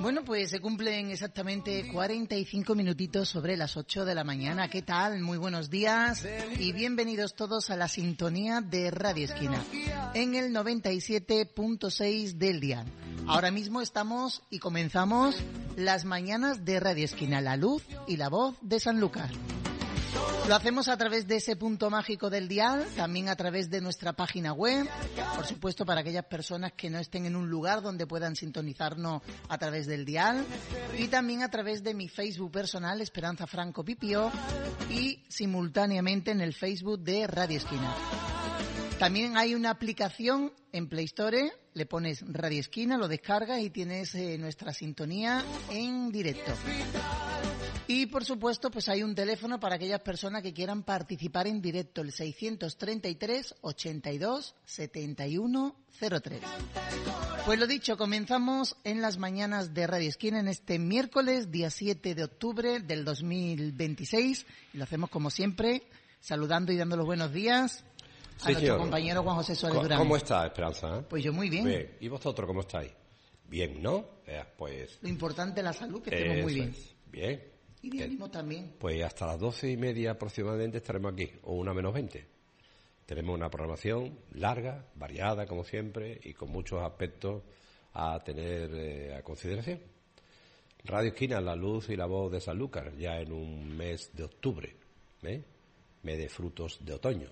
Bueno, pues se cumplen exactamente 45 minutitos sobre las 8 de la mañana. ¿Qué tal? Muy buenos días y bienvenidos todos a la sintonía de Radio Esquina en el 97.6 del dial. Ahora mismo estamos y comenzamos las mañanas de Radio Esquina, la luz y la voz de Sanlúcar. Lo hacemos a través de ese punto mágico del dial, también a través de nuestra página web, por supuesto para aquellas personas que no estén en un lugar donde puedan sintonizarnos a través del dial, y también a través de mi Facebook personal, Esperanza Franco Pipio, y simultáneamente en el Facebook de Radio Esquina. También hay una aplicación en Play Store, le pones Radio Esquina, lo descargas y tienes nuestra sintonía en directo. Y por supuesto, pues hay un teléfono para aquellas personas que quieran participar en directo, el 633 82 71 03. Pues lo dicho, comenzamos en las mañanas de Radio Esquina en este miércoles, día 7 de octubre del 2026. Y lo hacemos como siempre, saludando y dando los buenos días a nuestro compañero Juan José Suárez Durán. ¿Cómo está, Esperanza? Pues yo muy bien. Bien. ¿Y vosotros cómo estáis? Bien, ¿no? Pues... Lo importante es la salud, que estemos muy bien. Bien. Y de ánimo también. Pues hasta las 12:30 aproximadamente estaremos aquí, o 1:20. Tenemos una programación larga, variada como siempre, y con muchos aspectos a tener a consideración. Radio Esquina, la luz y la voz de Sanlúcar, ya en un mes de octubre, mes de frutos de otoños.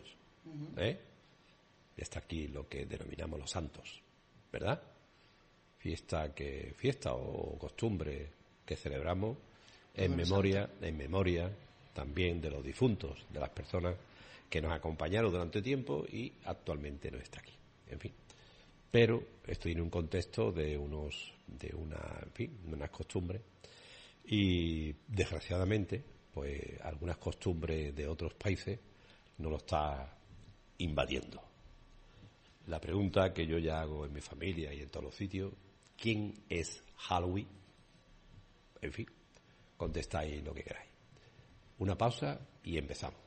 Está aquí lo que denominamos los santos, ¿verdad? Fiesta o costumbre que celebramos en memoria también de los difuntos, de las personas que nos acompañaron durante tiempo y actualmente no está aquí. En fin. Pero estoy en un contexto de unas costumbres y desgraciadamente, pues algunas costumbres de otros países nos lo está invadiendo. La pregunta que yo ya hago en mi familia y en todos los sitios, ¿quién es Halloween? En fin. Contestáis lo que queráis. Una pausa y empezamos.